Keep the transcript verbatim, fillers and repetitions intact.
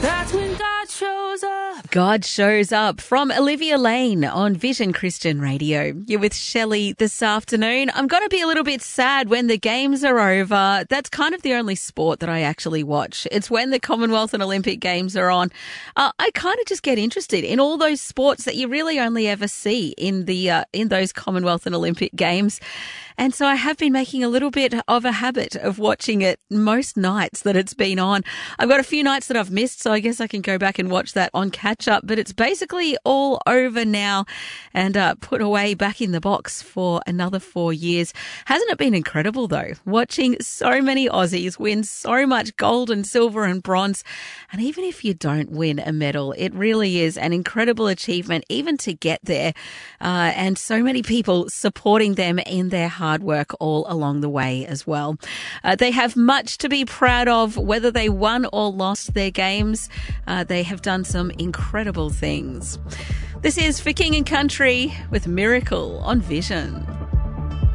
That's when God shows up. God Shows Up from Olivia Lane on Vision Christian Radio. You're with Shelley this afternoon. I'm going to be a little bit sad when the games are over. That's kind of the only sport that I actually watch. It's when the Commonwealth and Olympic Games are on. Uh, I kind of just get interested in all those sports that you really only ever see in the uh, in those Commonwealth and Olympic Games. And so I have been making a little bit of a habit of watching it most nights that it's been on. I've got a few nights that I've missed, so I guess I can go back and watch that on catch up. But it's basically all over now and uh, put away back in the box for another four years. Hasn't it been incredible, though, watching so many Aussies win so much gold and silver and bronze? And even if you don't win a medal, it really is an incredible achievement even to get there. Uh, and so many people supporting them in their hard work all along the way as well. Uh, they have much to be proud of, whether they won or lost their games. Uh, they have done some incredible things. This is For King and Country with Miracle on Vision.